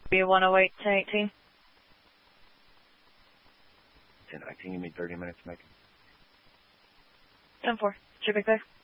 Be 108, 1018. 1019, you need 30 minutes, Megan. 10-4. Check back there.